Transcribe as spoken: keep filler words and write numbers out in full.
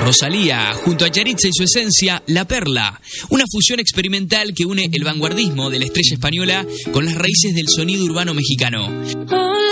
Rosalía, junto a Yaritza y su esencia, La Perla, una fusión experimental que une el vanguardismo de la estrella española con las raíces del sonido urbano mexicano.